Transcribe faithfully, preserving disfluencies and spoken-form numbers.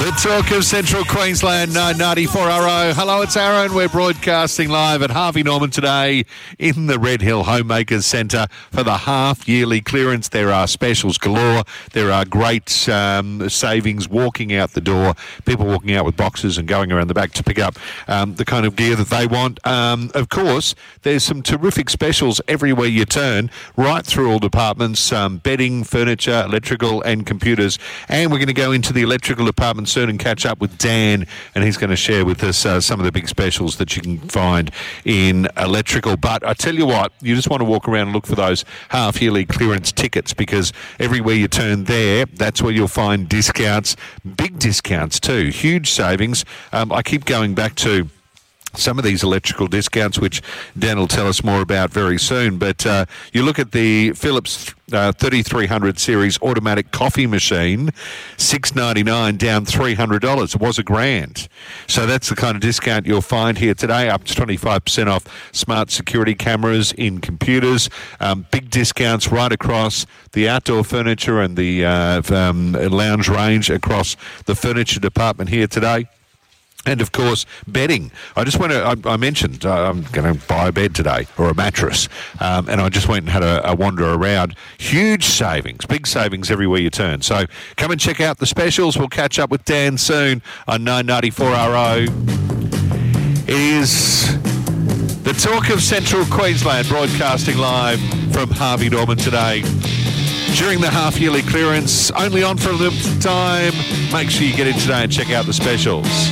The talk of Central Queensland, nine ninety-four R O. Hello, it's Aaron. We're broadcasting live at Harvey Norman today in the Red Hill Homemakers Centre for the half-yearly clearance. There are specials galore. There are great um, savings walking out the door, people walking out with boxes and going around the back to pick up um, the kind of gear that they want. Um, of course, there's some terrific specials everywhere you turn, right through all departments, um, bedding, furniture, electrical and computers. And we're going to go into the electrical department soon and catch up with Dan, and he's going to share with us uh, some of the big specials that you can find in electrical. But I tell you what, you just want to walk around and look for those half-yearly clearance tickets, because everywhere you turn there, that's where you'll find discounts, big discounts too, huge savings. Um, I keep going back to some of these electrical discounts, which Dan will tell us more about very soon. But uh, you look at the Philips uh, thirty-three hundred series automatic coffee machine, six ninety-nine, down three hundred dollars. It was a grand. So that's the kind of discount you'll find here today, up to twenty-five percent off smart security cameras in computers. Um, big discounts right across the outdoor furniture and the uh, um, lounge range across the furniture department here today. And, of course, bedding. I just went to, I, I mentioned uh, I'm going to buy a bed today or a mattress, um, and I just went and had a, a wander around. Huge savings, big savings everywhere you turn. So come and check out the specials. We'll catch up with Dan soon on nine ninety-four R O. It is the talk of Central Queensland, broadcasting live from Harvey Norman today. During the half-yearly clearance, only on for a limited time. Make sure you get in today and check out the specials.